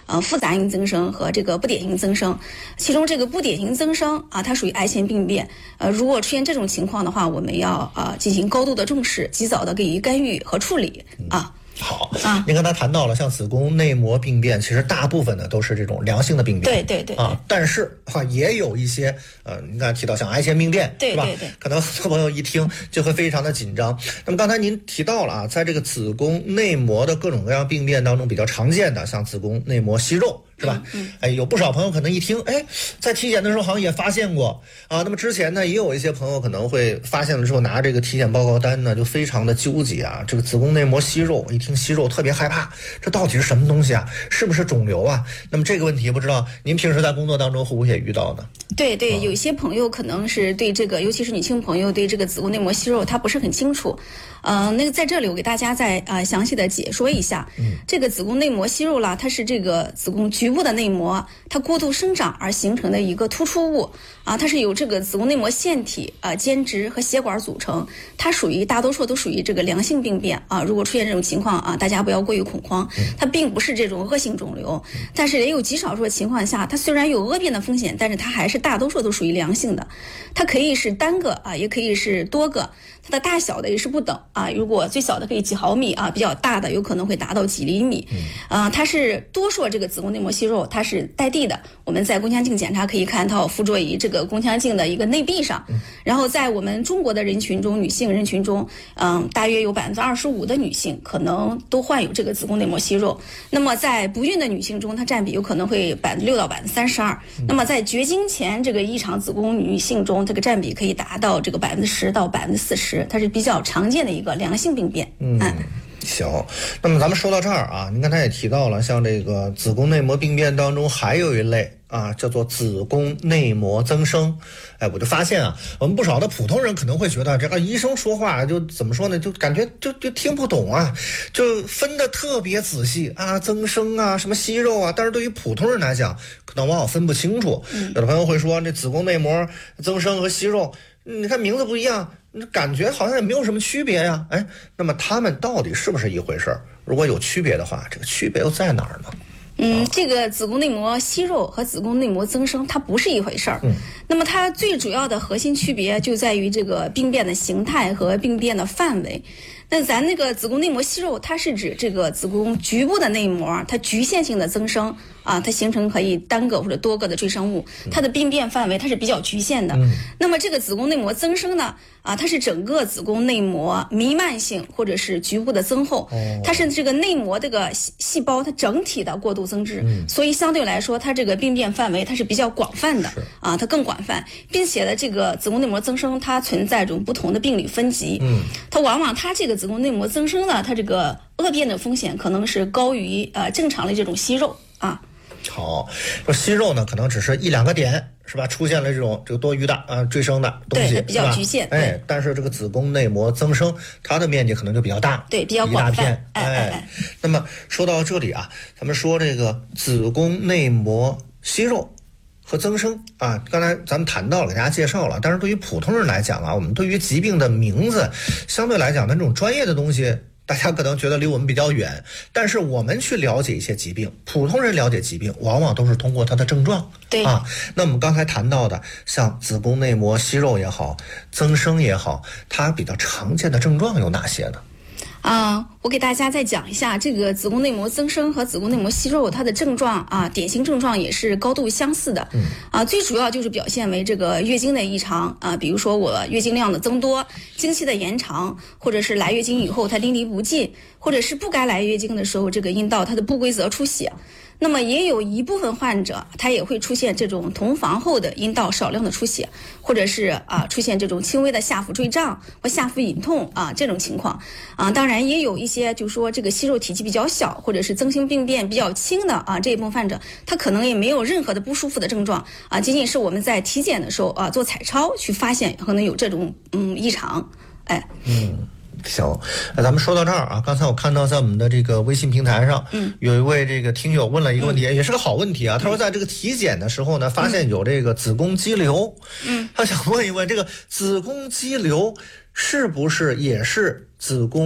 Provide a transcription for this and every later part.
复杂性增生和这个不典型增生。其中这个不典型增生啊，它属于癌前病变。如果出现这种情况的话，我们要进行高度的重视，及早的给予干预和处理啊。 好您刚才谈到了像子宫内膜病变，其实大部分呢都是这种良性的病变， 对但是也有一些您刚才提到像癌前病变， 对是吧？可能很多朋友一听就会非常的紧张。那么刚才您提到了在这个子宫内膜的各种各样病变当中比较常见的，像子宫内膜息肉，是吧？有不少朋友可能一听，在体检的时候好像也发现过那么之前呢，也有一些朋友可能会发现了之后拿这个体检报告单呢，就非常的纠结这个子宫内膜息肉，一听息肉特别害怕，这到底是什么东西是不是肿瘤啊？那么这个问题不知道您平时在工作当中会不会也遇到呢？ 对，有一些朋友可能是对这个，尤其是女性朋友对这个子宫内膜息肉她不是很清楚。那个在这里我给大家再详细的解说一下。这个子宫内膜息肉啦，它是这个子宫局部的内膜它过度生长而形成的一个突出物它是由这个子宫内膜腺体间质和血管组成，它大多数都属于这个良性病变如果出现这种情况大家不要过于恐慌，它并不是这种恶性肿瘤，但是也有极少数的情况下，它虽然有恶变的风险，但是它还是大多数都属于良性的。它可以是单个也可以是多个，它的大小的也是不等如果最小的可以几毫米比较大的有可能会达到几厘米。它是多数这个子宫内膜息肉它是带地的，我们在宫腔镜检查可以看到附着于这个宫腔镜的一个内壁上。然后在我们中国的人群中，女性人群中大约有25%的女性可能都患有这个子宫内膜息肉。那么在不孕的女性中，它占比有可能会6%到32%。那么在绝经前这个异常子宫女性中，这个占比可以达到这个10%到40%，它是比较常见的一个良性病变。 行，那么咱们说到这儿您刚才也提到了，像这个子宫内膜病变当中还有一类叫做子宫内膜增生。我就发现我们不少的普通人可能会觉得这个医生说话就怎么说呢，就感觉就听不懂就分得特别仔细增生什么息肉但是对于普通人来讲，可能往往分不清楚。有的朋友会说，这子宫内膜增生和息肉，你看名字不一样，感觉好像也没有什么区别呀。那么他们到底是不是一回事？如果有区别的话，这个区别又在哪儿呢？ 这个子宫内膜息肉和子宫内膜增生它不是一回事儿。那么它最主要的核心区别就在于这个病变的形态和病变的范围。那咱那个子宫内膜息肉，它是指这个子宫局部的内膜它局限性的增生它形成可以单个或者多个的赘生物，它的病变范围它是比较局限的。那么这个子宫内膜增生呢它是整个子宫内膜弥漫性或者是局部的增厚，它是这个内膜这个细胞它整体的过度增殖，所以相对来说它这个病变范围它是比较广泛的它更广泛，并且呢这个子宫内膜增生它存在这种不同的病理分级。它往往它这个子宫内膜增生呢，它这个恶变的风险可能是高于正常的这种息肉好，说息肉呢，可能只是1-2个点，是吧？出现了这个多余的赘生的东西， 对，比较局限。 但是这个子宫内膜增生，它的面积可能就比较大， 对，比较广泛。 那么说到这里咱们说这个子宫内膜息肉和增生刚才咱们谈到了，给大家介绍了。但是对于普通人来讲我们对于疾病的名字，相对来讲的这种专业的东西，大家可能觉得离我们比较远，但是我们去了解一些疾病，普通人了解疾病往往都是通过它的症状。 对那我们刚才谈到的像子宫内膜息肉也好，增生也好，它比较常见的症状有哪些呢？ 我给大家再讲一下这个子宫内膜增生和子宫内膜息肉它的症状典型症状也是高度相似的。最主要就是表现为这个月经的异常比如说我月经量的增多，经期的延长，或者是来月经以后它淋漓不尽，或者是不该来月经的时候这个阴道它的不规则出血。那么也有一部分患者他也会出现这种同房后的阴道少量的出血，或者是出现这种轻微的下腹坠胀或下腹隐痛这种情况当然也有一些就是说这个息肉体积比较小或者是增生病变比较轻的这一部分患者，他可能也没有任何的不舒服的症状仅仅是我们在体检的时候做彩超去发现可能有这种异常。 行，咱们说到这儿刚才我看到在我们的这个微信平台上，有一位这个听友问了一个问题，也是个好问题他说在这个体检的时候呢，发现有这个子宫肌瘤，他想问一问这个子宫肌瘤是不是也是子宫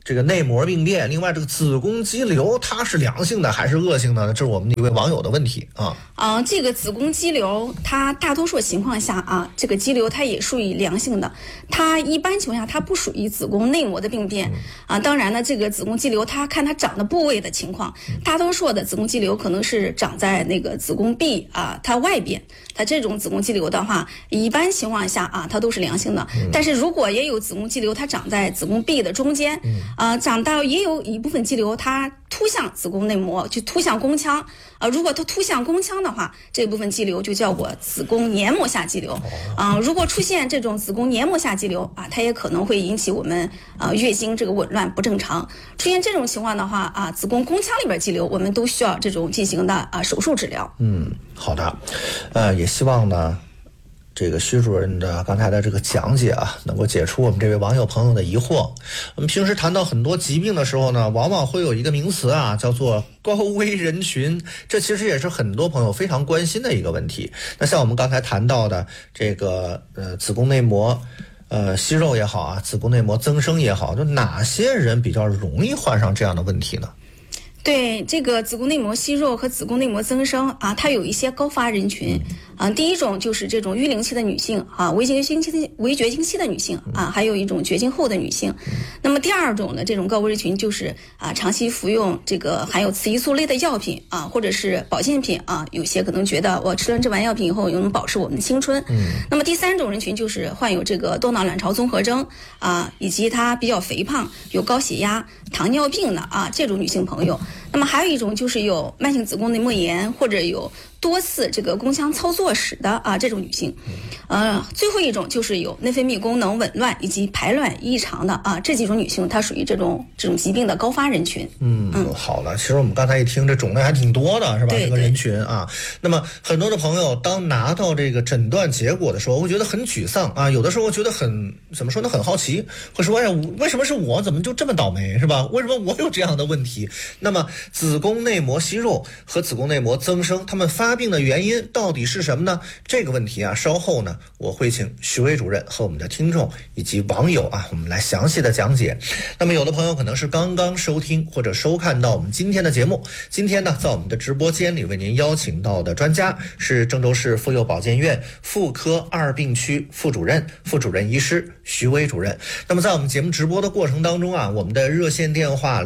这个内膜病变，另外这个子宫肌瘤它是良性的还是恶性的呢？这是我们的一位网友的问题啊。 这个子宫肌瘤它大多数情况下啊，这个肌瘤它也属于良性的，它一般情况下它不属于子宫内膜的病变啊。当然呢，这个子宫肌瘤它看它长的部位的情况，大多数的子宫肌瘤可能是长在那个子宫壁啊它外边，它这种子宫肌瘤的话，一般情况下啊它都是良性的。但是如果也有子宫肌瘤它长在子宫壁的中间，长到也有一部分肌瘤它突向子宫内膜，就突向宫腔。如果它突向宫腔的话，这部分肌瘤就叫做子宫黏膜下肌瘤。如果出现这种子宫黏膜下肌瘤啊，它也可能会引起我们月经这个紊乱不正常。出现这种情况的话啊，子宫宫腔里边肌瘤，我们都需要这种进行的手术治疗。 好的，也希望呢，这个徐主任的刚才的这个讲解啊，能够解除我们这位网友朋友的疑惑。我们平时谈到很多疾病的时候呢，往往会有一个名词啊，叫做高危人群，这其实也是很多朋友非常关心的一个问题。那像我们刚才谈到的这个子宫内膜息肉也好啊，子宫内膜增生也好，就哪些人比较容易患上这样的问题呢？ 对，这个子宫内膜息肉和子宫内膜增生啊，它有一些高发人群第一种就是这种育龄期的女性啊，围绝经期的女性啊，还有一种绝经后的女性。那么第二种呢，这种高危人群就是长期服用这个含有雌激素类的药品啊，或者是保健品啊，有些可能觉得我吃了这丸药品以后能保持我们的青春。那么第三种人群就是患有这个多囊卵巢综合征啊，以及她比较肥胖、有高血压、糖尿病的啊这种女性朋友。那么还有一种就是有慢性子宫内膜炎或者有多次这个宫腔操作史的这种女性。最后一种就是有内分泌功能紊乱以及排卵异常的这几种女性，她属于这种疾病的高发人群。 好了，其实我们刚才一听，这种类还挺多的，是吧？这个人群啊，那么很多的朋友当拿到这个诊断结果的时候，会觉得很沮丧啊，有的时候觉得怎么说呢，很好奇，会说哎呀，为什么是我？怎么就这么倒霉，是吧？为什么我有这样的问题？那么子宫内膜息肉和子宫内膜增生，它们发病的原因到底是什么呢？这个问题啊，稍后呢，我会请徐薇主任和我们的听众以及网友啊，我们来详细的讲解。那么有的朋友可能是刚刚收听或者收看到我们今天的节目，今天呢，在我们的直播间里为您邀请到的专家是郑州市妇幼保健院妇科2病区副主任医师徐薇主任。那么在我们节目直播的过程当中啊，我们的热线电话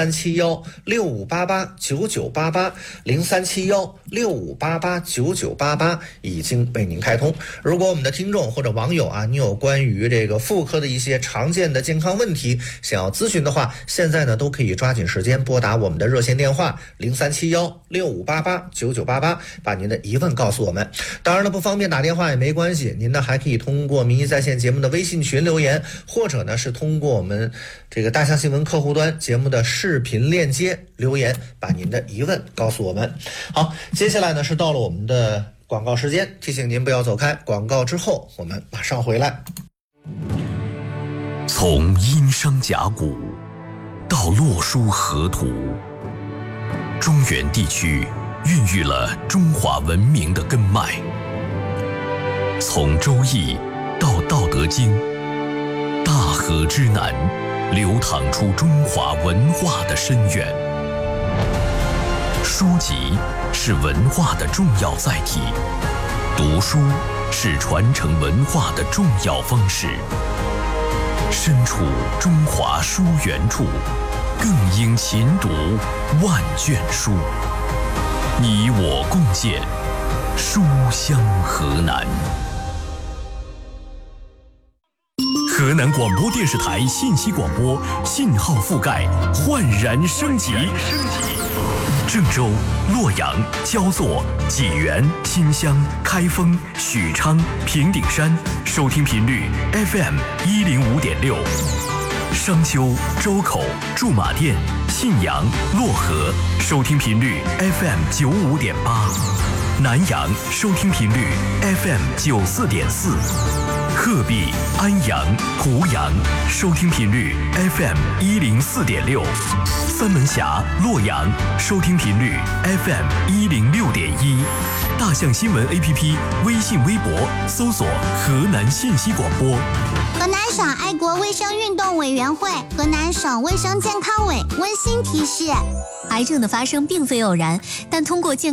037165889988 037165889988已经为您开通。如果我们的听众或者网友啊，你有关于这个妇科的一些常见的健康问题想要咨询的话，现在呢都可以抓紧时间拨打我们的热线电话037165889988，把您的疑问告诉我们。当然了，不方便打电话也没关系，您呢还可以通过民意在线节目的微信群留言，或者呢是通过我们这个大象新闻客户端节目的视频链接留言，把您的疑问告诉我们。好，接下来呢是到了我们的广告时间，提醒您不要走开，广告之后我们马上回来。 从殷商甲骨到洛书河图，中原地区孕育了中华文明的根脉。从周易到道德经，大河之南流淌出中华文化的深渊。书籍是文化的重要载体，读书是传承文化的重要方式。身处中华书源处，更应勤读万卷书。你我共建书香河南。河南广播电视台信息广播信号覆盖焕然升级。郑州、洛阳、焦作、济源、新乡、开封、许昌、平顶山收听频率 FM105.6，商丘、周口、驻马店、信阳、漯河收听频率 FM95.8，南阳收听频率 FM94.4，鹤壁、安阳、湖阳收听频率 FM104.6，三门峡、洛阳收听频率 FM106.1，大象新闻 APP 微信微博搜索河南信息广播。 河南省爱国卫生运动委员会、河南省卫生健康委温馨提示： 癌症的发生并非偶然，但通过健